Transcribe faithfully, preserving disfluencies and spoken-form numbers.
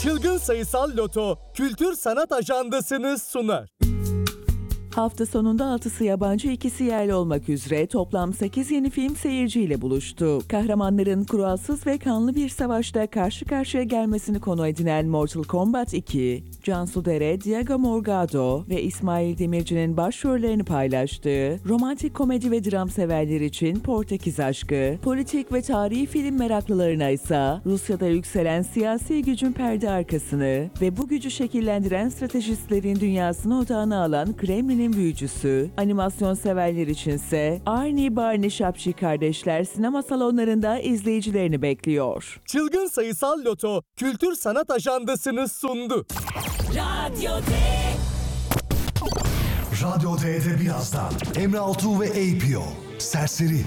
Çılgın Sayısal Loto Kültür Sanat Ajandası'nı sunar. Hafta sonunda altısı yabancı, ikisi yerli olmak üzere toplam sekiz yeni film seyirciyle buluştu. Kahramanların kuralsız ve kanlı bir savaşta karşı karşıya gelmesini konu edinen Mortal Kombat iki, Cansu Dere, Diego Morgado ve İsmail Demirci'nin başrollerini paylaştığı, romantik komedi ve dram severler için Portekiz Aşkı, politik ve tarihi film meraklılarına ise Rusya'da yükselen siyasi gücün perde arkasını ve bu gücü şekillendiren stratejistlerin dünyasını odağına alan Kremlin'in büyücüsü, animasyon severler içinse Arnie Barney Şapşi kardeşler sinema salonlarında izleyicilerini bekliyor. Çılgın Sayısal Loto Kültür Sanat Ajandası'nı sundu. Radyo D. Radyo D'de birazdan Emre Altuğ ve A P O. Serseri.